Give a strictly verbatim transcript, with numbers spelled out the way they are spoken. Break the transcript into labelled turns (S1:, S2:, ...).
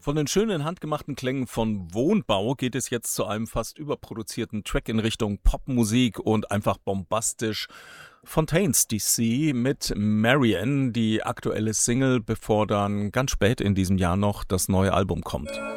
S1: Von den schönen handgemachten Klängen von Wohnbau geht es jetzt zu einem fast überproduzierten Track in Richtung Popmusik und einfach bombastisch. Fontaines D C mit Marianne, die aktuelle Single, bevor dann ganz spät in diesem Jahr noch das neue Album kommt.